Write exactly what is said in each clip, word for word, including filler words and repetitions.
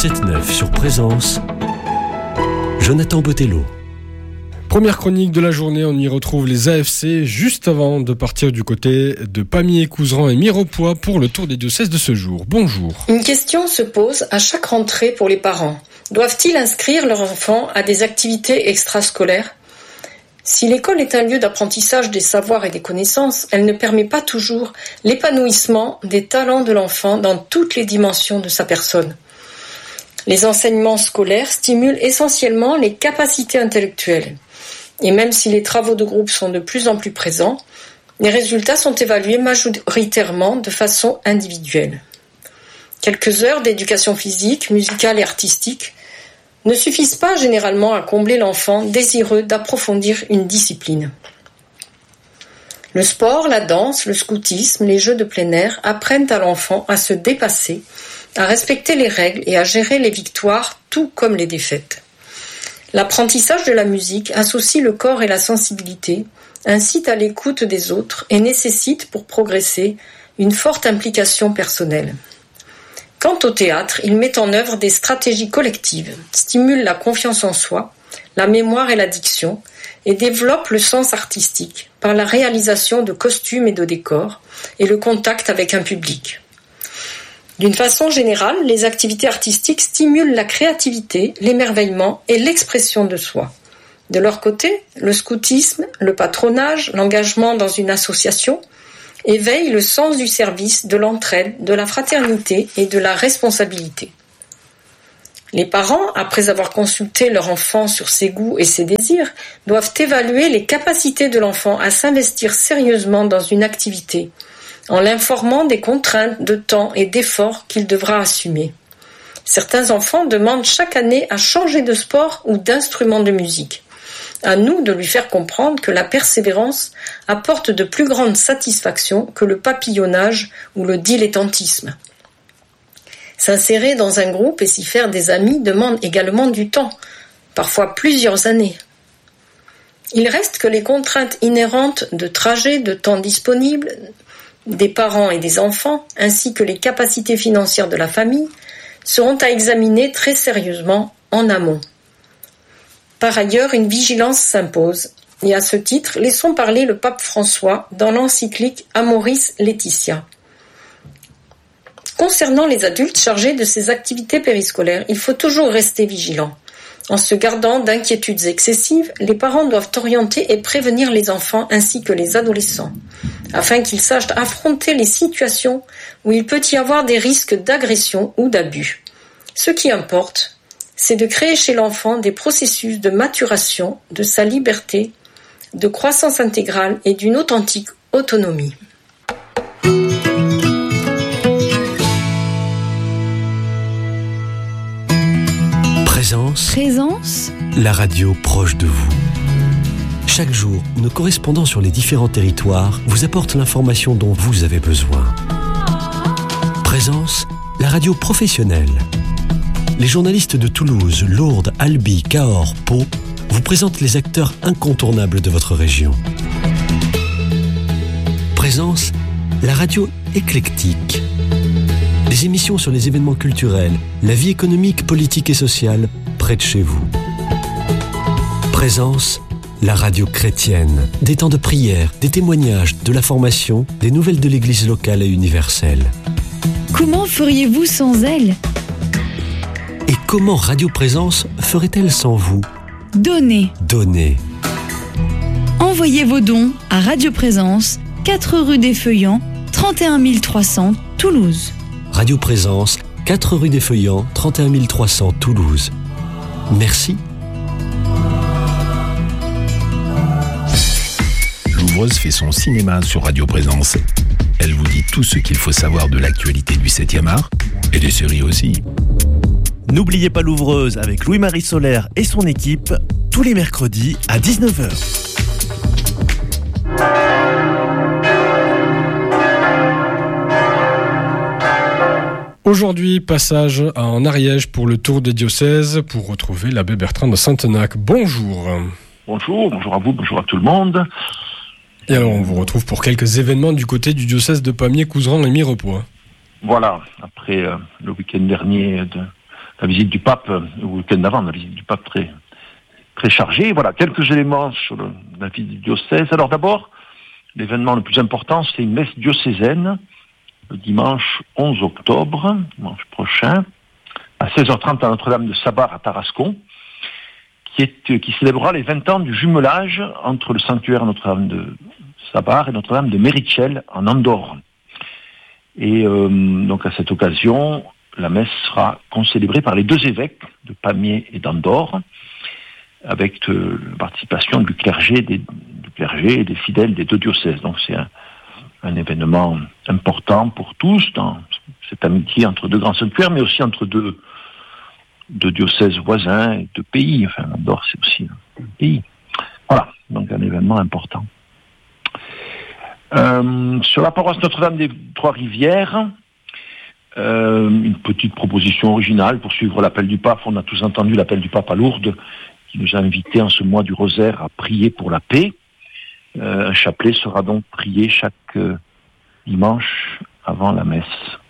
sept neuf sur Présence, Jonathan Botello. Première chronique de la journée, on y retrouve les A F C juste avant de partir du côté de Pamiers, Couserans et Mirepoix pour le tour des diocèses de ce jour. Bonjour. Une question se pose à chaque rentrée pour les parents. Doivent-ils inscrire leurs enfants à des activités extrascolaires ? Si l'école est un lieu d'apprentissage des savoirs et des connaissances, elle ne permet pas toujours l'épanouissement des talents de l'enfant dans toutes les dimensions de sa personne. Les enseignements scolaires stimulent essentiellement les capacités intellectuelles. Et même si les travaux de groupe sont de plus en plus présents, les résultats sont évalués majoritairement de façon individuelle. Quelques heures d'éducation physique, musicale et artistique ne suffisent pas généralement à combler l'enfant désireux d'approfondir une discipline. Le sport, la danse, le scoutisme, les jeux de plein air apprennent à l'enfant à se dépasser, à respecter les règles et à gérer les victoires tout comme les défaites. L'apprentissage de la musique associe le corps et la sensibilité, incite à l'écoute des autres et nécessite pour progresser une forte implication personnelle. Quant au théâtre, il met en œuvre des stratégies collectives, stimule la confiance en soi, la mémoire et la diction, et développe le sens artistique par la réalisation de costumes et de décors et le contact avec un public. D'une façon générale, les activités artistiques stimulent la créativité, l'émerveillement et l'expression de soi. De leur côté, le scoutisme, le patronage, l'engagement dans une association éveille le sens du service, de l'entraide, de la fraternité et de la responsabilité. Les parents, après avoir consulté leur enfant sur ses goûts et ses désirs, doivent évaluer les capacités de l'enfant à s'investir sérieusement dans une activité, en l'informant des contraintes de temps et d'efforts qu'il devra assumer. Certains enfants demandent chaque année à changer de sport ou d'instrument de musique. À nous de lui faire comprendre que la persévérance apporte de plus grandes satisfactions que le papillonnage ou le dilettantisme. S'insérer dans un groupe et s'y faire des amis demande également du temps, parfois plusieurs années. Il reste que les contraintes inhérentes de trajet, de temps disponible, des parents et des enfants, ainsi que les capacités financières de la famille, seront à examiner très sérieusement en amont. Par ailleurs, une vigilance s'impose, et à ce titre, laissons parler le pape François dans l'encyclique Amoris Laetitia. Concernant les adultes chargés de ces activités périscolaires, il faut toujours rester vigilant. En se gardant d'inquiétudes excessives, les parents doivent orienter et prévenir les enfants ainsi que les adolescents, afin qu'ils sachent affronter les situations où il peut y avoir des risques d'agression ou d'abus. Ce qui importe, c'est de créer chez l'enfant des processus de maturation de sa liberté, de croissance intégrale et d'une authentique autonomie. Présence. Présence. La radio proche de vous. Chaque jour, nos correspondants sur les différents territoires vous apportent l'information dont vous avez besoin. Présence, la radio professionnelle. Les journalistes de Toulouse, Lourdes, Albi, Cahors, Pau vous présentent les acteurs incontournables de votre région. Présence, la radio éclectique. Des émissions sur les événements culturels, la vie économique, politique et sociale près de chez vous. Présence, la radio chrétienne. Des temps de prière, des témoignages, de la formation, des nouvelles de l'église locale et universelle. Comment feriez-vous sans elle ? Et comment Radio Présence ferait-elle sans vous ? Donnez. Donnez. Envoyez vos dons à Radio Présence, quatre rue des Feuillants, trente et un mille trois cents, Toulouse. Radio Présence, quatre rue des Feuillants, trente et un mille trois cents, Toulouse. Merci. Louvreuse fait son cinéma sur Radio Présence. Elle vous dit tout ce qu'il faut savoir de l'actualité du septième art et des séries aussi. N'oubliez pas l'Ouvreuse avec Louis-Marie Solaire et son équipe, tous les mercredis à dix-neuf heures. Aujourd'hui, passage en Ariège pour le tour des diocèses pour retrouver l'abbé Bertrand de Saintenac. Bonjour. Bonjour, bonjour à vous, bonjour à tout le monde. Et alors, on vous retrouve pour quelques événements du côté du diocèse de Pamiers, Couserans et Mirepoix. Voilà, après euh, le week-end dernier de la visite du pape, euh, le week-end d'avant, la visite du pape très, très chargée. Voilà, quelques éléments sur le, la visite du diocèse. Alors d'abord, l'événement le plus important, c'est une messe diocésaine, le dimanche onze octobre, dimanche prochain, à seize heures trente à Notre-Dame de Sabar à Tarascon, qui, est, qui célébrera les vingt ans du jumelage entre le sanctuaire Notre-Dame de Sabar et Notre-Dame de Mérichel en Andorre. Et euh, donc à cette occasion, la messe sera concélébrée par les deux évêques de Pamiers et d'Andorre, avec euh, la participation du clergé, des, du clergé et des fidèles des deux diocèses. Donc c'est un, un événement important pour tous dans cette amitié entre deux grands sanctuaires, mais aussi entre deux, deux diocèses voisins et deux pays. Enfin, Andorre, c'est aussi un pays. Voilà, donc un événement important. Euh, sur la paroisse Notre-Dame des Trois-Rivières, euh, une petite proposition originale pour suivre l'appel du pape. On a tous entendu l'appel du pape à Lourdes, qui nous a invités en ce mois du rosaire à prier pour la paix. Euh, un chapelet sera donc prié chaque euh, dimanche avant la messe.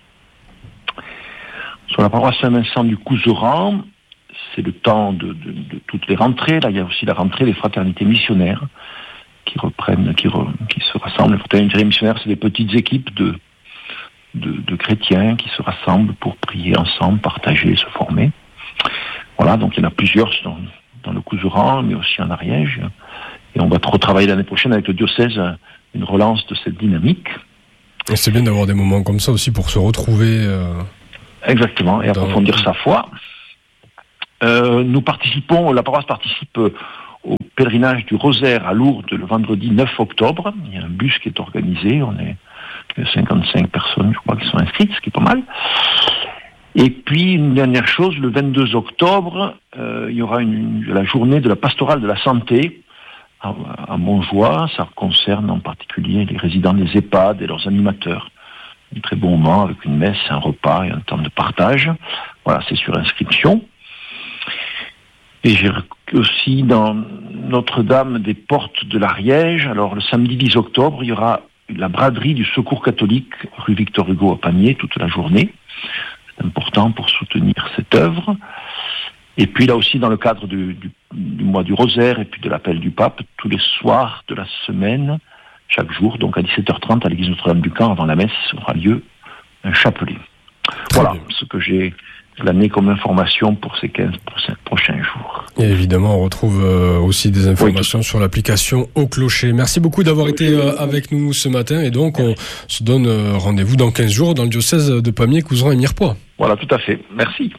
Sur la paroisse Saint-Vincent du Couserans, c'est le temps de, de, de toutes les rentrées. Là, il y a aussi la rentrée des fraternités missionnaires qui reprennent, qui, re, qui se rassemblent. Les fraternités missionnaires, c'est des petites équipes de, de, de chrétiens qui se rassemblent pour prier ensemble, partager, se former. Voilà, donc il y en a plusieurs dans, dans le Couserans, mais aussi en Ariège. Et on va retravailler l'année prochaine avec le diocèse une relance de cette dynamique. Et c'est bien d'avoir des moments comme ça aussi pour se retrouver. Euh, Exactement, et dans... approfondir sa foi. Euh, nous participons, la paroisse participe au pèlerinage du rosaire à Lourdes le vendredi neuf octobre. Il y a un bus qui est organisé, on est cinquante-cinq personnes, je crois, qui sont inscrites, ce qui est pas mal. Et puis, une dernière chose, le vingt-deux octobre, euh, il y aura une, une, la journée de la pastorale de la santé à, à Montjoie. Ça concerne en particulier les résidents des EHPAD et leurs animateurs. Un très bon moment avec une messe, un repas et un temps de partage. Voilà, c'est sur inscription. Et j'ai aussi dans Notre-Dame des Portes de l'Ariège, alors le samedi dix octobre, il y aura la braderie du Secours catholique rue Victor Hugo à Pamiers toute la journée. C'est important pour soutenir cette œuvre. Et puis là aussi, dans le cadre du, du, du mois du rosaire et puis de l'appel du pape, tous les soirs de la semaine, chaque jour, donc à dix-sept heures trente à l'église Notre-Dame du Camp, avant la messe, aura lieu un chapelet. Très voilà bien. Ce que j'ai glané comme information pour ces quinze prochains jours. Et évidemment, on retrouve euh, aussi des informations oui, sur l'application Au Clocher. Merci beaucoup d'avoir oui, été euh, avec nous ce matin. Et donc, on se donne euh, rendez-vous dans quinze jours dans le diocèse de Pamiers, Couserans et Mirepoix. Voilà, tout à fait. Merci.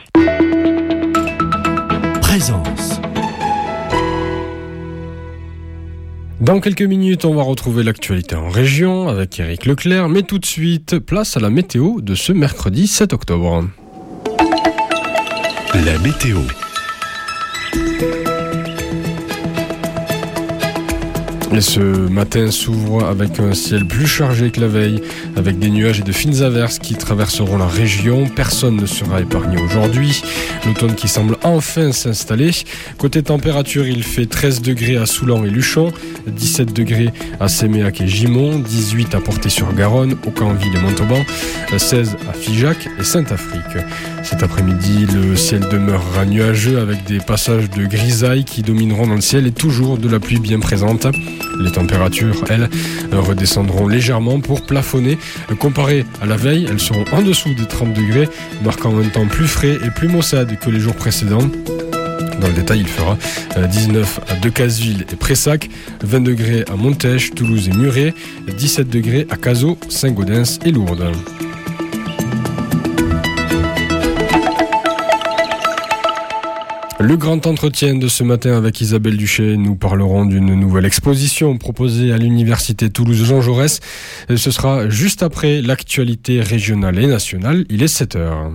Présence. Dans quelques minutes, on va retrouver l'actualité en région avec Éric Leclerc, mais tout de suite, place à la météo de ce mercredi sept octobre. La météo. Et ce matin s'ouvre avec un ciel plus chargé que la veille, avec des nuages et de fines averses qui traverseront la région. Personne ne sera épargné aujourd'hui. L'automne qui semble enfin s'installer. Côté température, il fait treize degrés à Soulan et Luchon, dix-sept degrés à Séméac et Gimont, dix-huit à Portée-sur-Garonne, Aucanville et Montauban, seize à Figeac et Saint-Afrique. Cet après-midi, le ciel demeurera nuageux avec des passages de grisaille qui domineront dans le ciel et toujours de la pluie bien présente. Les températures, elles, redescendront légèrement pour plafonner. Comparées à la veille, elles seront en dessous des trente degrés, marquant un temps plus frais et plus maussade que les jours précédents. Dans le détail, il fera dix-neuf à Decazeville et Pressac, vingt degrés à Montèche, Toulouse et Muret, dix-sept degrés à Cazaux, Saint-Gaudens et Lourdes. Le grand entretien de ce matin avec Isabelle Duché, nous parlerons d'une nouvelle exposition proposée à l'université Toulouse-Jean Jaurès. Ce sera juste après l'actualité régionale et nationale. Il est sept heures.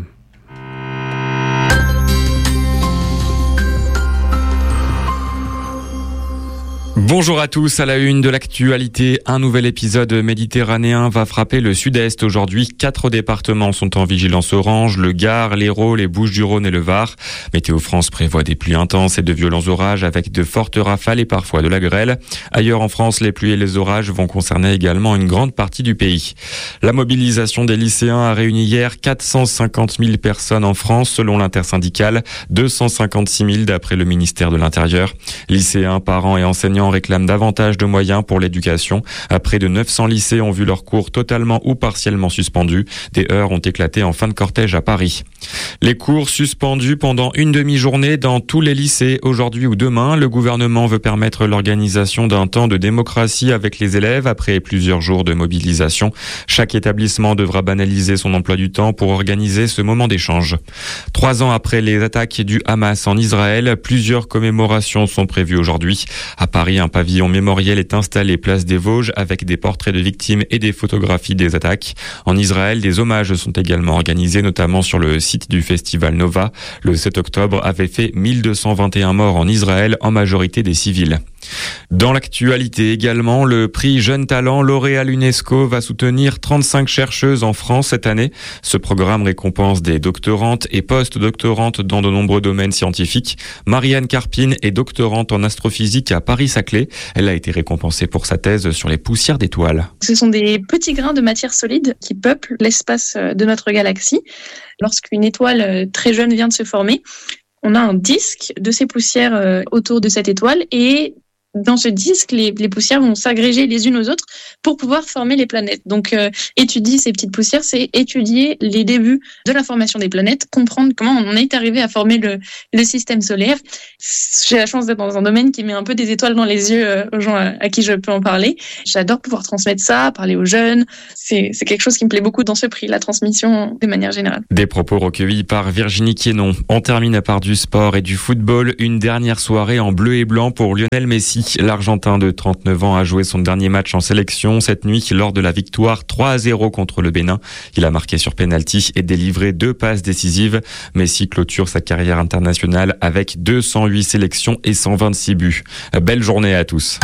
Bonjour à tous, à la une de l'actualité, un nouvel épisode méditerranéen va frapper le sud-est aujourd'hui. Quatre départements sont en vigilance orange, le Gard, l'Hérault, les Bouches-du-Rhône et le Var. Météo France prévoit des pluies intenses et de violents orages avec de fortes rafales et parfois de la grêle. Ailleurs en France, les pluies et les orages vont concerner également une grande partie du pays. La mobilisation des lycéens a réuni hier quatre cent cinquante mille personnes en France selon l'intersyndicale, deux cent cinquante-six mille d'après le ministère de l'Intérieur. Lycéens, parents et enseignants réclament davantage de moyens pour l'éducation. Près de neuf cents lycées ont vu leurs cours totalement ou partiellement suspendus. Des heurts ont éclaté en fin de cortège à Paris. Les cours suspendus pendant une demi-journée dans tous les lycées aujourd'hui ou demain. Le gouvernement veut permettre l'organisation d'un temps de démocratie avec les élèves après plusieurs jours de mobilisation. Chaque établissement devra banaliser son emploi du temps pour organiser ce moment d'échange. Trois ans après les attaques du Hamas en Israël, plusieurs commémorations sont prévues aujourd'hui. À Paris, un pavillon mémoriel est installé place des Vosges avec des portraits de victimes et des photographies des attaques. En Israël, des hommages sont également organisés, notamment sur le site du festival Nova. Le sept octobre avait fait mille deux cent vingt et un morts en Israël, en majorité des civils. Dans l'actualité également, le prix Jeunes Talents lauréat à l'UNESCO va soutenir trente-cinq chercheuses en France cette année. Ce programme récompense des doctorantes et post-doctorantes dans de nombreux domaines scientifiques. Marianne Carpine est doctorante en astrophysique à Paris-Saclay. Elle a été récompensée pour sa thèse sur les poussières d'étoiles. Ce sont des petits grains de matière solide qui peuplent l'espace de notre galaxie. Lorsqu'une étoile très jeune vient de se former, on a un disque de ces poussières autour de cette étoile et dans ce disque, les, les poussières vont s'agréger les unes aux autres pour pouvoir former les planètes. Donc, euh, étudier ces petites poussières, c'est étudier les débuts de la formation des planètes, comprendre comment on est arrivé à former le, le système solaire. J'ai la chance d'être dans un domaine qui met un peu des étoiles dans les yeux euh, aux gens à, à qui je peux en parler. J'adore pouvoir transmettre ça, parler aux jeunes. C'est, c'est quelque chose qui me plaît beaucoup dans ce prix, la transmission de manière générale. Des propos recueillis par Virginie Quénon. On termine par du sport et du football. Une dernière soirée en bleu et blanc pour Lionel Messi. L'Argentin de trente-neuf ans a joué son dernier match en sélection cette nuit lors de la victoire trois à zéro contre le Bénin. Il a marqué sur pénalty et délivré deux passes décisives. Messi clôture sa carrière internationale avec deux cent huit sélections et cent vingt-six buts. Belle journée à tous.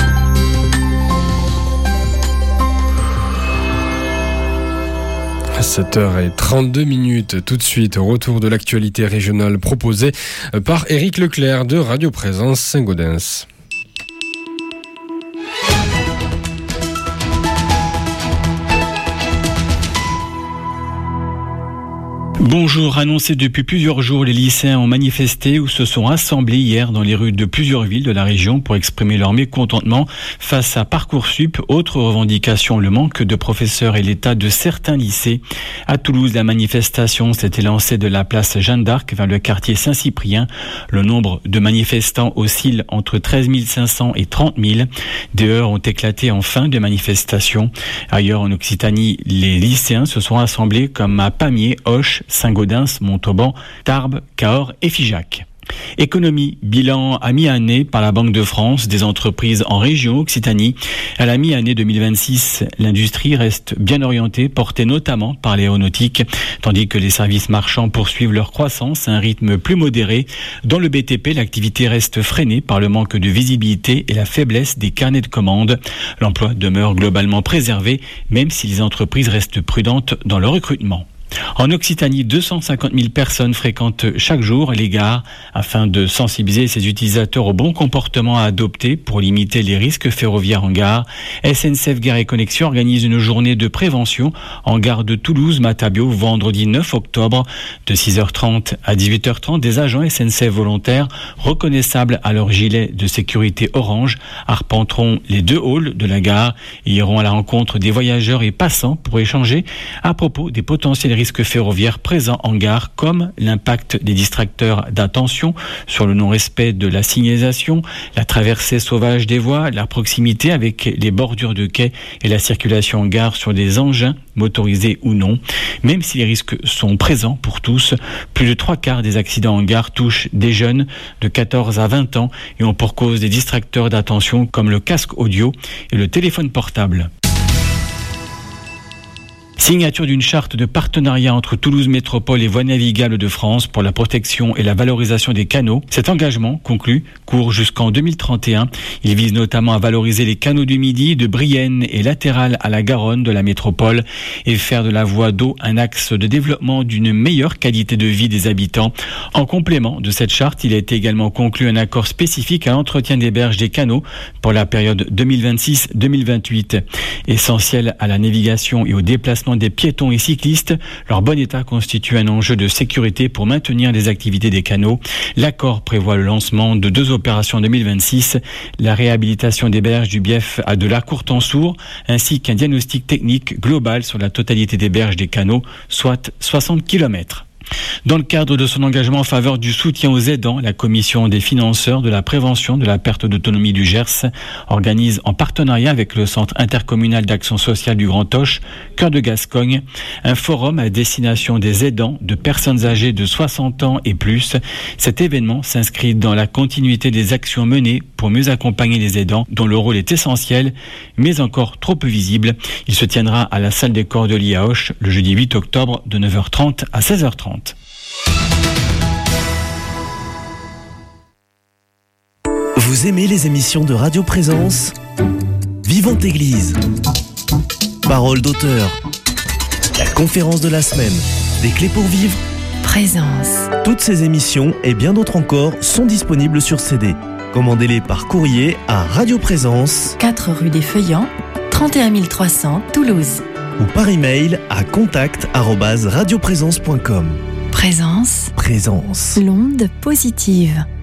sept heures trente-deux minutes, tout de suite, retour de l'actualité régionale proposée par Éric Leclerc de Radio Présence Saint-Gaudens. Bonjour, annoncé depuis plusieurs jours, les lycéens ont manifesté ou se sont rassemblés hier dans les rues de plusieurs villes de la région pour exprimer leur mécontentement face à Parcoursup. Autre revendication, le manque de professeurs et l'état de certains lycées. À Toulouse, la manifestation s'était lancée de la place Jeanne d'Arc vers le quartier Saint-Cyprien. Le nombre de manifestants oscille entre treize mille cinq cents et trente mille. Des heurts ont éclaté en fin de manifestation. Ailleurs en Occitanie, les lycéens se sont rassemblés comme à Pamiers, Auch, Saint-Gaudens, Montauban, Tarbes, Cahors et Figeac. Économie, bilan à mi-année par la Banque de France des entreprises en région Occitanie. À la mi-année deux mille vingt-six, l'industrie reste bien orientée, portée notamment par l'aéronautique, tandis que les services marchands poursuivent leur croissance à un rythme plus modéré. Dans le B T P, l'activité reste freinée par le manque de visibilité et la faiblesse des carnets de commandes. L'emploi demeure globalement préservé, même si les entreprises restent prudentes dans le recrutement. En Occitanie, deux cent cinquante mille personnes fréquentent chaque jour les gares afin de sensibiliser ses utilisateurs au bon comportement à adopter pour limiter les risques ferroviaires en gare. S N C F Gare et Connexion organise une journée de prévention en gare de Toulouse-Matabio vendredi neuf octobre de six heures trente à dix-huit heures trente. Des agents S N C F volontaires reconnaissables à leur gilet de sécurité orange arpenteront les deux halls de la gare et iront à la rencontre des voyageurs et passants pour échanger à propos des potentiels risques ferroviaires présents en gare, comme l'impact des distracteurs d'attention sur le non-respect de la signalisation, la traversée sauvage des voies, la proximité avec les bordures de quai et la circulation en gare sur des engins motorisés ou non. Même si les risques sont présents pour tous, plus de trois quarts des accidents en gare touchent des jeunes de quatorze à vingt ans et ont pour cause des distracteurs d'attention comme le casque audio et le téléphone portable. Signature d'une charte de partenariat entre Toulouse Métropole et Voies navigables de France pour la protection et la valorisation des canaux. Cet engagement, conclu, court jusqu'en deux mille trente et un. Il vise notamment à valoriser les canaux du Midi, de Brienne et latéral à la Garonne de la métropole et faire de la voie d'eau un axe de développement d'une meilleure qualité de vie des habitants. En complément de cette charte, il a été également conclu un accord spécifique à l'entretien des berges des canaux pour la période deux mille vingt-six deux mille vingt-huit. Essentiel à la navigation et au déplacement des piétons et cyclistes, leur bon état constitue un enjeu de sécurité pour maintenir les activités des canaux. L'accord prévoit le lancement de deux opérations en deux mille vingt-six, la réhabilitation des berges du Bief à de la Courtansour, ainsi qu'un diagnostic technique global sur la totalité des berges des canaux, soit soixante kilomètres. Dans le cadre de son engagement en faveur du soutien aux aidants, la commission des financeurs de la prévention de la perte d'autonomie du Gers organise en partenariat avec le Centre intercommunal d'action sociale du Grand Auch, Cœur de Gascogne, un forum à destination des aidants de personnes âgées de soixante ans et plus. Cet événement s'inscrit dans la continuité des actions menées pour mieux accompagner les aidants dont le rôle est essentiel, mais encore trop peu visible. Il se tiendra à la salle des Cordeliers à Auch le jeudi huit octobre de neuf heures trente à seize heures trente. Vous aimez les émissions de Radio Présence ? Vivante Église, Parole d'auteur, la conférence de la semaine, des clés pour vivre, Présence. Toutes ces émissions et bien d'autres encore sont disponibles sur C D. Commandez-les par courrier à Radio Présence, quatre rue des Feuillants, trente et un mille trois cents, Toulouse. Ou par email à contact arobase radioprésence point com. Présence. Présence. L'onde positive.